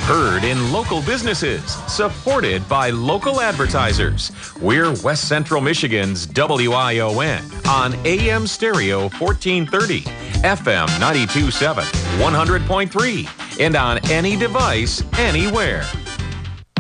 Heard in local businesses, supported by local advertisers. We're West Central Michigan's WION on AM Stereo 1430, FM 92.7, 100.3, and on any device, anywhere.